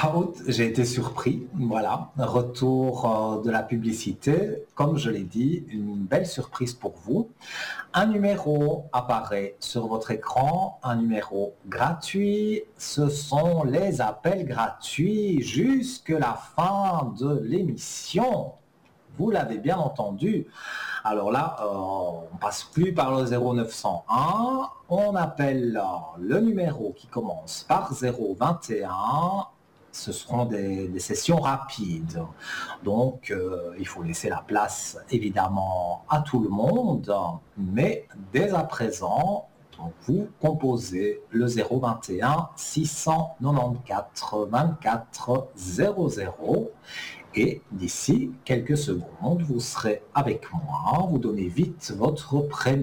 J'ai été surpris, voilà. Retour de la publicité. Comme je l'ai dit, une belle surprise pour vous. Un numéro apparaît sur votre écran, un numéro gratuit. Ce sont les appels gratuits jusqu'à la fin de l'émission. Vous l'avez bien entendu. Alors là, on passe plus par le 0901, on appelle le numéro qui commence par 021. Ce seront des sessions rapides. Donc, il faut laisser la place, évidemment, à tout le monde. Mais dès à présent, donc, vous composez le 021 694 24 00. Et d'ici quelques secondes, vous serez avec moi. Vous donnez vite votre prénom.